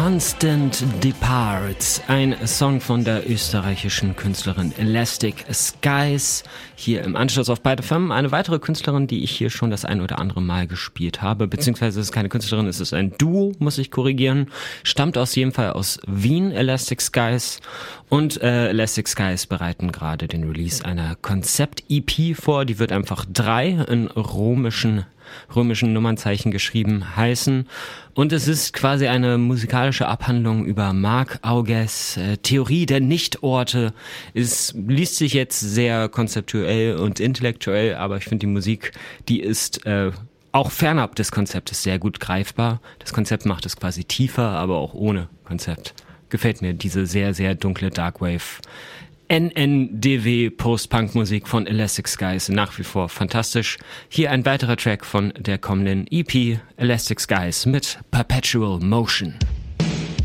Constant Departs, ein Song von der österreichischen Künstlerin Elastic Skies. Hier im Anschluss auf beide Firmen eine weitere Künstlerin, die ich hier schon das ein oder andere Mal gespielt habe, beziehungsweise es ist keine Künstlerin, es ist ein Duo, muss ich korrigieren. Stammt aus jedem Fall aus Wien, Elastic Skies. Und Elastic Skies bereiten gerade den Release einer Konzept-EP vor. Die wird einfach 3 in römischen Nummernzeichen geschrieben heißen. Und es ist quasi eine musikalische Abhandlung über Marc Augès Theorie der Nichtorte. Es liest sich jetzt sehr konzeptuell und intellektuell, aber ich finde die Musik, die ist auch fernab des Konzeptes sehr gut greifbar. Das Konzept macht es quasi tiefer, aber auch ohne Konzept. Gefällt mir diese sehr, sehr dunkle Darkwave NNDW Post-Punk-Musik von Elastic Skies nach wie vor fantastisch. Hier ein weiterer Track von der kommenden EP Elastic Skies mit Perpetual Motion.